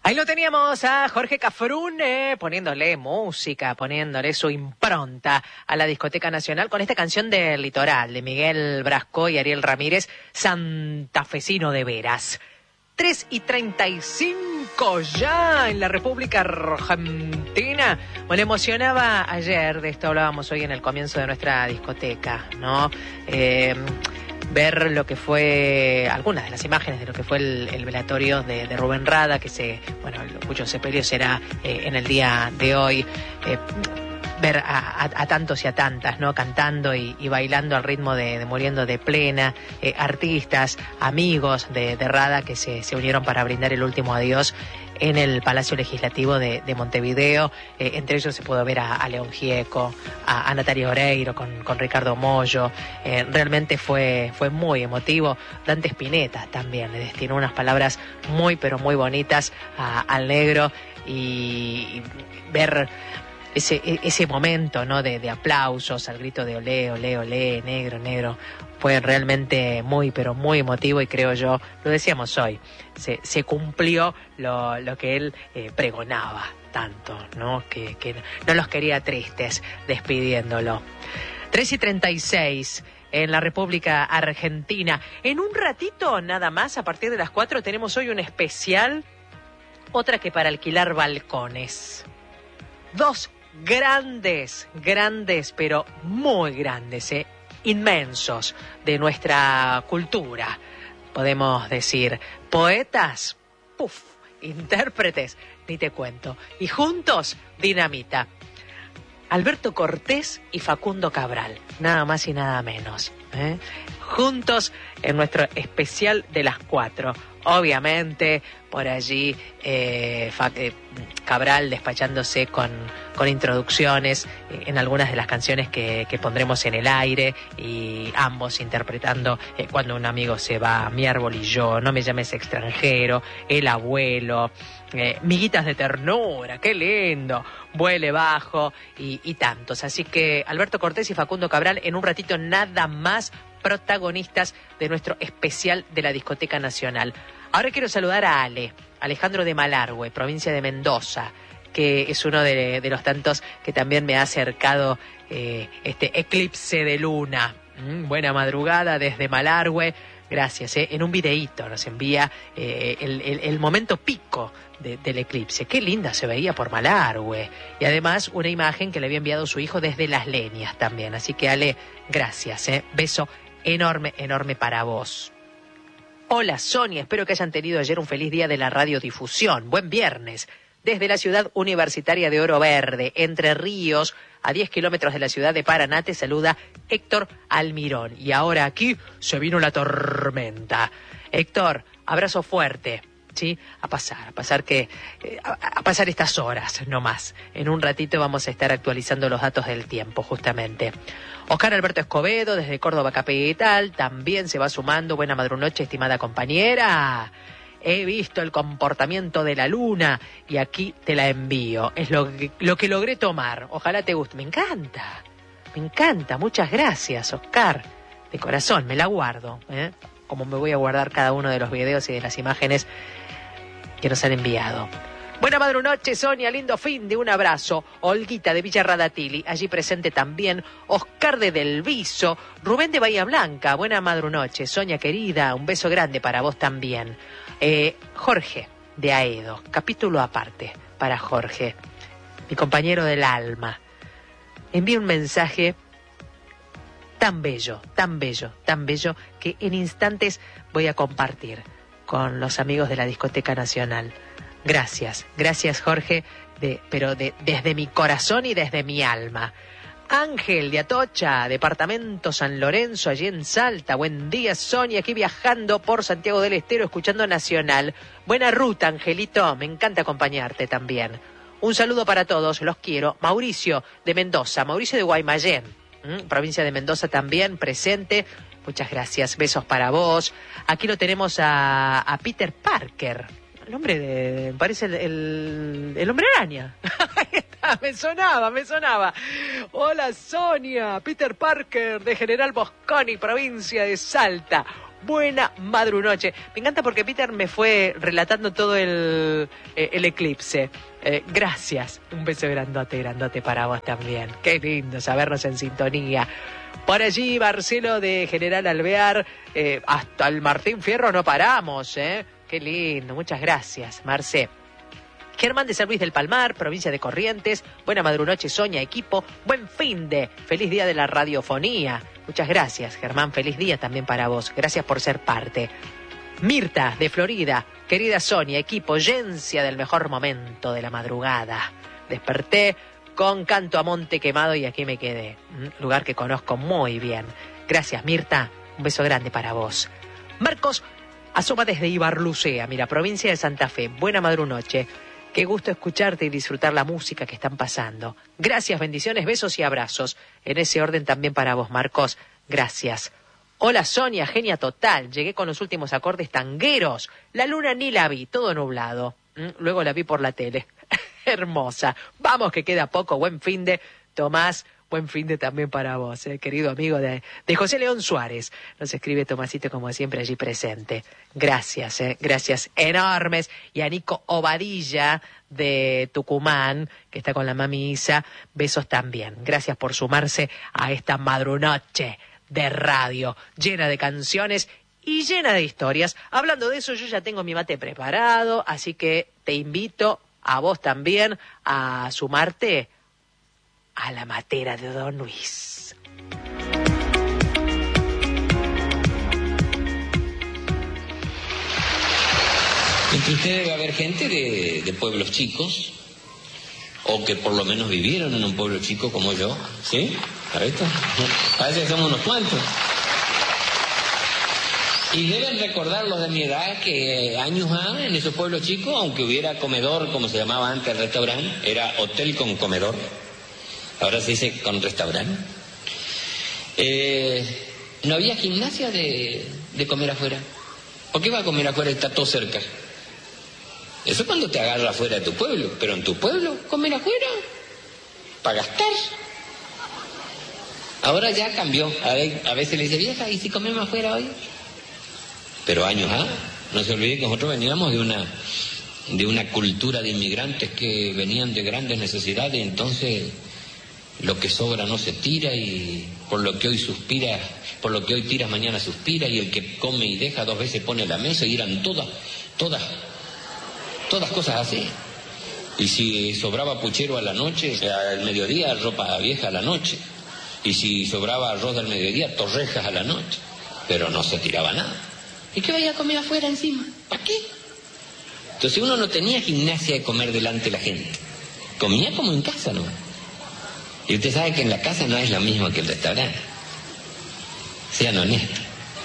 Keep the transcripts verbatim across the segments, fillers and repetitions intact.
Ahí lo teníamos a Jorge Cafrune poniéndole música, poniéndole su impronta a la Discoteca Nacional con esta canción del Litoral de Miguel Brasco y Ariel Ramírez, Santafesino de veras. tres y treinta y cinco ya en la República Argentina. Bueno, emocionaba ayer, de esto hablábamos hoy en el comienzo de nuestra discoteca, ¿no? Eh... ver lo que fue, algunas de las imágenes de lo que fue el, el velatorio de, de Rubén Rada, que se, bueno, cuyo sepelio será eh, en el día de hoy, eh, ver a, a, a tantos y a tantas, ¿no? Cantando y, y bailando al ritmo de, de Muriendo de Plena, eh, artistas, amigos de, de Rada que se, se unieron para brindar el último adiós en el Palacio Legislativo de, de Montevideo. Eh, entre ellos se pudo ver a, a León Gieco, a, a Natalia Oreiro con, con Ricardo Mollo. Eh, realmente fue, fue muy emotivo. Dante Spinetta también le destinó unas palabras muy pero muy bonitas a, al negro, y, y ver ese, ese momento, ¿no? de, de aplausos al grito de olé, olé, olé, negro, negro. Fue realmente muy, pero muy emotivo, y creo yo, lo decíamos hoy, se, se cumplió lo, lo que él eh, pregonaba tanto, ¿no? Que, que no los quería tristes despidiéndolo. tres y treinta y seis en la República Argentina. En un ratito nada más, a partir de las cuatro, tenemos hoy un especial, otra que para alquilar balcones. Dos grandes, grandes, pero muy grandes, ¿eh? inmensos de nuestra cultura, podemos decir, poetas, puf, intérpretes, ni te cuento, y juntos dinamita. Alberto Cortés y Facundo Cabral, nada más y nada menos, ¿eh? juntos en nuestro especial de las cuatro. Obviamente, por allí eh, eh, Cabral despachándose con, con introducciones eh, en algunas de las canciones que, que pondremos en el aire, y ambos interpretando eh, Cuando un amigo se va, Mi árbol y yo, No me llames extranjero, El abuelo, eh, Miguitas de ternura, qué lindo, Vuele bajo y, y tantos. Así que Alberto Cortés y Facundo Cabral en un ratito nada más, protagonistas de nuestro especial de la Discoteca Nacional. Ahora quiero saludar a Ale, Alejandro de Malargüe, provincia de Mendoza, que es uno de, de los tantos que también me ha acercado eh, este eclipse de luna. Mm, buena madrugada desde Malargüe. Gracias, ¿eh? En un videíto nos envía eh, el, el, el momento pico de, del eclipse. Qué linda se veía por Malargüe. Y además una imagen que le había enviado su hijo desde Las Leñas también. Así que Ale, gracias, ¿eh? Beso enorme, enorme para vos. Hola Sonia, espero que hayan tenido ayer un feliz día de la radiodifusión. Buen viernes. Desde la ciudad universitaria de Oro Verde, Entre Ríos, a diez kilómetros de la ciudad de Paraná, te saluda Héctor Almirón. Y ahora aquí se vino la tormenta. Héctor, abrazo fuerte, ¿sí? A pasar, a pasar que, eh, a, a pasar estas horas, no más. En un ratito vamos a estar actualizando los datos del tiempo, justamente. Oscar Alberto Escobedo, desde Córdoba Capital, también se va sumando. Buena madrunoche, estimada compañera. He visto el comportamiento de la luna y aquí te la envío. Es lo que, lo que logré tomar. Ojalá te guste. Me encanta, me encanta. Muchas gracias, Oscar. De corazón, me la guardo, ¿eh? Como me voy a guardar cada uno de los videos y de las imágenes que nos han enviado. Buena madrunoche, Sonia, lindo fin de un abrazo. Olguita de Villa Radatili, allí presente también. Oscar de Del Viso, Rubén de Bahía Blanca, buena madrunoche. Sonia querida, un beso grande para vos también. Eh, Jorge de Aedo, capítulo aparte para Jorge, mi compañero del alma. Envío un mensaje tan bello, tan bello, tan bello, que en instantes voy a compartir con los amigos de la Discoteca Nacional. Gracias, gracias Jorge, de, pero de, desde mi corazón y desde mi alma. Ángel de Atocha, departamento San Lorenzo, allí en Salta. Buen día, Sonia, aquí viajando por Santiago del Estero, escuchando Nacional. Buena ruta, Angelito, me encanta acompañarte también. Un saludo para todos, los quiero. Mauricio de Mendoza, Mauricio de Guaymallén, ¿m? provincia de Mendoza también, presente. Muchas gracias, besos para vos. Aquí lo tenemos a, a Peter Parker. El nombre de... me parece el, el, el hombre araña. Ahí está, me sonaba, me sonaba. Hola Sonia, Peter Parker de General Mosconi, provincia de Salta. Buena madrunoche. Me encanta porque Peter me fue relatando todo el, eh, el eclipse. Eh, gracias. Un beso grandote, grandote para vos también. Qué lindo sabernos en sintonía. Por allí, Marcelo de General Alvear, eh, hasta el Martín Fierro no paramos, ¿eh? Qué lindo, muchas gracias, Marce. Germán de San Luis del Palmar, provincia de Corrientes, buena madrunoche, Soña, equipo, buen fin de, feliz día de la radiofonía. Muchas gracias, Germán, feliz día también para vos, gracias por ser parte. Mirta de Florida, querida Sonia, equipo, yencia del mejor momento de la madrugada. Desperté con canto a monte quemado y aquí me quedé, lugar que conozco muy bien. Gracias, Mirta, un beso grande para vos. Marcos asoma desde Ibarlucea, mira, provincia de Santa Fe, buena madrunoche. Qué gusto escucharte y disfrutar la música que están pasando. Gracias, bendiciones, besos y abrazos. En ese orden también para vos, Marcos. Gracias. Hola, Sonia, genia total. Llegué con los últimos acordes tangueros. La luna ni la vi, todo nublado. Luego la vi por la tele. Hermosa. Vamos, que queda poco. Buen fin de Tomás. Buen fin de también para vos, eh, querido amigo de, de José León Suárez. Nos escribe Tomasito como siempre allí presente. Gracias, eh, gracias enormes. Y a Nico Obadilla de Tucumán, que está con la mami Isa, besos también. Gracias por sumarse a esta madrunoche de radio, llena de canciones y llena de historias. Hablando de eso, yo ya tengo mi mate preparado, así que te invito a vos también a sumarte a la matera de Don Luis. Entre ustedes debe haber gente de, de pueblos chicos, o que por lo menos vivieron en un pueblo chico como yo, ¿sí? ¿A esto? A veces somos unos cuantos. Y deben recordar los de mi edad que años ha, en esos pueblos chicos, aunque hubiera comedor, como se llamaba antes el restaurante, era hotel con comedor. Ahora se dice con restaurante. Eh, no había gimnasia de, de comer afuera. ¿Por qué va a comer afuera? Está todo cerca. Eso es cuando te agarra afuera de tu pueblo. Pero en tu pueblo, comer afuera, para gastar. Ahora ya cambió. A, ver, a veces le dice, vieja, ¿y si comemos afuera hoy? Pero años, ¿ah? No se olvide que nosotros veníamos de una, de una cultura de inmigrantes que venían de grandes necesidades, y entonces lo que sobra no se tira, y por lo que hoy suspira, por lo que hoy tiras mañana suspira, y el que come y deja dos veces pone la mesa, y eran todas, todas, todas cosas así. Y si sobraba puchero a la noche, al mediodía ropa vieja a la noche, y si sobraba arroz al mediodía, torrejas a la noche, pero no se tiraba nada. ¿Y qué vaya a comer afuera encima? ¿Para qué? Entonces uno no tenía gimnasia de comer delante de la gente, comía como en casa, ¿no? Y usted sabe que en la casa no es lo mismo que el restaurante. Sean honestos.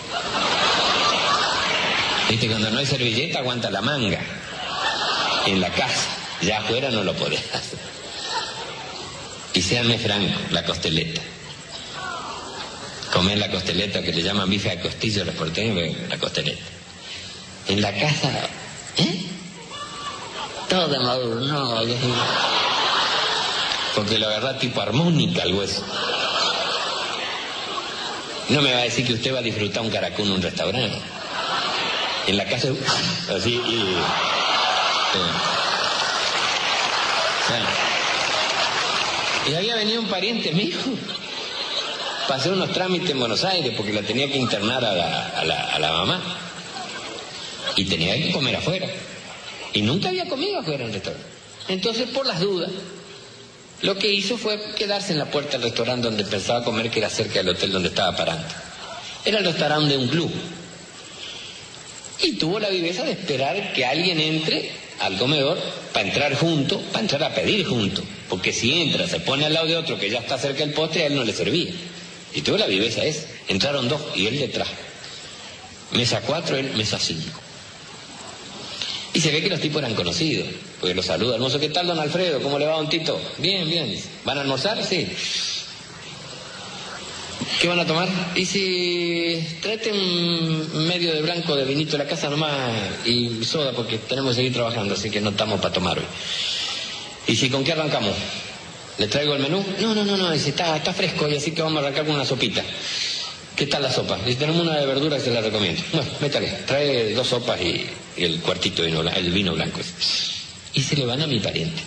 Viste, cuando no hay servilleta aguanta la manga. En la casa, ya afuera no lo podés hacer. Y séanme franco, la costeleta. Comer la costeleta, que le llaman bife de costillo los porteños, la costeleta. En la casa, ¿eh? Toda maduro, no, porque la verdad tipo armónica el hueso. No me va a decir que usted va a disfrutar un caracol en un restaurante. En la casa, así, y... Eh, y había venido un pariente mío para hacer unos trámites en Buenos Aires, porque la tenía que internar a la, a la, a la mamá. Y tenía que comer afuera. Y nunca había comido afuera en el restaurante. Entonces, por las dudas, lo que hizo fue quedarse en la puerta del restaurante donde pensaba comer, que era cerca del hotel donde estaba parando. Era el restaurante de un club. Y tuvo la viveza de esperar que alguien entre al comedor para entrar junto, para entrar a pedir junto. Porque si entra, se pone al lado de otro que ya está cerca del postre, a él no le servía. Y tuvo la viveza esa. Entraron dos y él detrás. Mesa cuatro, él mesa cinco. Y se ve que los tipos eran conocidos, porque los saluda el mozo. ¿Qué tal, don Alfredo? ¿Cómo le va, don Tito? Bien, bien. ¿Van a almorzar? Sí. ¿Qué van a tomar? Y si tráete un medio de blanco de vinito de la casa nomás, y soda, porque tenemos que seguir trabajando, así que no estamos para tomar hoy. ¿Y si con qué arrancamos? ¿Le traigo el menú? No, no, no, no, dice, está, está fresco, y así que vamos a arrancar con una sopita. ¿qué tal la sopa? Dice, tenemos una de verduras, se la recomiendo. Bueno, métale, trae dos sopas y, y el cuartito de vino, el vino blanco. Y se le van a mi pariente.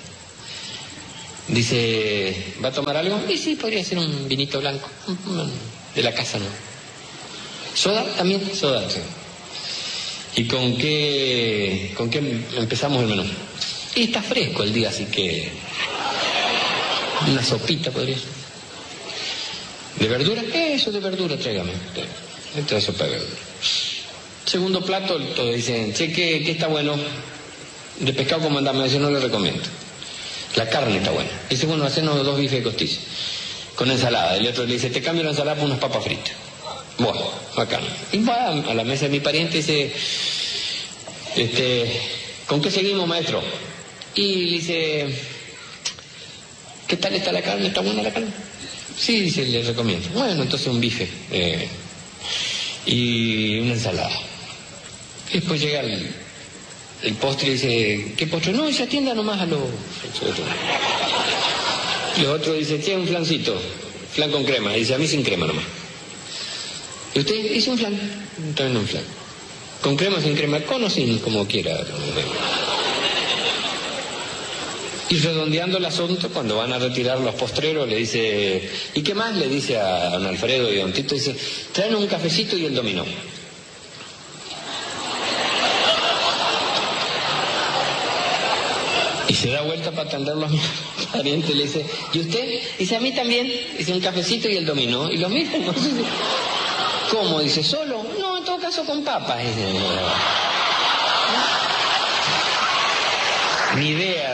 Dice, ¿va a tomar algo? Y sí, podría ser un vinito blanco. De la casa, ¿no? ¿Soda? También, soda, sí. ¿Y con qué, con qué empezamos el menú? Y está fresco el día, así que... una sopita podría ser. ¿De verdura? Eso, de verdura, tráigame. Esta es sopa de verdura. Segundo plato, todos dicen, che, ¿qué, qué está bueno? De pescado, como andamos, eso no le recomiendo. La carne está buena. Dice, bueno, hacernos dos bifes de costilla. Con ensalada. El otro le dice, te cambio la ensalada por unas papas fritas. Bueno, bacán. Y va a la mesa de mi pariente y dice, este, ¿con qué seguimos, maestro? Y dice, ¿qué tal está la carne? ¿Está buena la carne? Sí, dice, le recomiendo. Bueno, entonces un bife. Eh, y una ensalada. Y después llega el... el postre y dice, ¿qué postre? No, se atienda nomás a los... Y los otros dicen, tiene un flancito, flan con crema. Dice, a mí sin crema nomás. ¿Y usted dice un flan? También un flan. ¿Con crema o sin crema? Con o sin, como quiera. Y redondeando el asunto, cuando van a retirar los postreros, le dice, ¿y qué más? Le dice a don Alfredo y don Tito, dice, traen un cafecito y el dominó. Y se da vuelta para atenderlo a mi pariente y le dice, ¿y usted? Dice, a mí también. Dice, un cafecito y el dominó. Y lo mira, ¿no? ¿Cómo? Dice, ¿solo? No, en todo caso con papas. Dice, ni idea